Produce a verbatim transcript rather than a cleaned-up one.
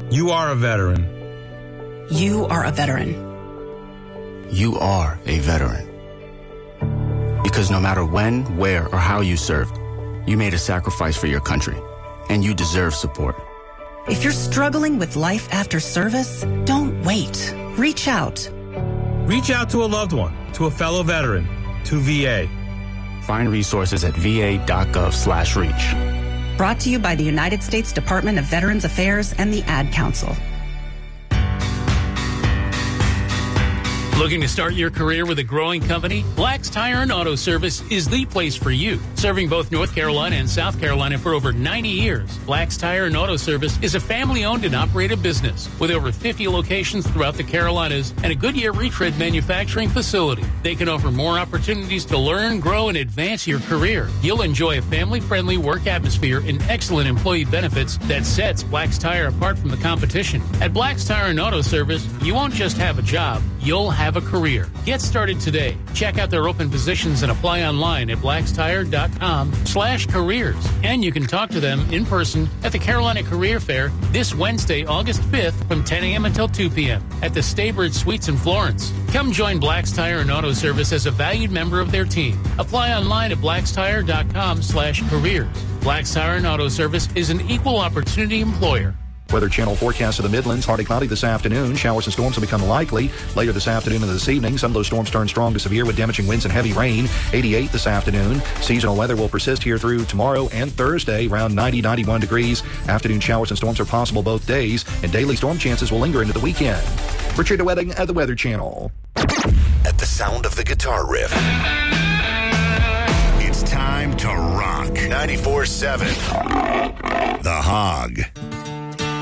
You are a veteran. You are a veteran. You are a veteran. Because no matter when, where, or how you served, you made a sacrifice for your country, and you deserve support. If you're struggling with life after service, don't wait. Reach out. Reach out to a loved one, to a fellow veteran, to V A. Find resources at va.gov slash reach. Brought to you by the United States Department of Veterans Affairs and the Ad Council. Looking to start your career with a growing company? Black's Tire and Auto Service is the place for you. Serving both North Carolina and South Carolina for over ninety years, Black's Tire and Auto Service is a family-owned and operated business with over fifty locations throughout the Carolinas and a Goodyear retread manufacturing facility. They can offer more opportunities to learn, grow, and advance your career. You'll enjoy a family-friendly work atmosphere and excellent employee benefits that sets Black's Tire apart from the competition. At Black's Tire and Auto Service, you won't just have a job, you'll have a career. Get started today. Check out their open positions and apply online at blackstire.com slash careers. And you can talk to them in person at the Carolina Career Fair this Wednesday, August fifth from ten a.m. until two p.m. at the Staybird Suites in Florence. Come join Black's Tire and Auto Service as a valued member of their team. Apply online at blackstire.com slash careers. Black's Tire and Auto Service is an equal opportunity employer. Weather Channel forecast of the Midlands, partly cloudy this afternoon. Showers and storms will become likely later this afternoon and this evening. Some of those storms turn strong to severe with damaging winds and heavy rain. eighty-eight this afternoon. Seasonal weather will persist here through tomorrow and Thursday, around ninety, ninety-one degrees. Afternoon showers and storms are possible both days, and daily storm chances will linger into the weekend. Richard DeWetting at the Weather Channel. At the sound of the guitar riff, it's time to rock. ninety-four seven The Hog.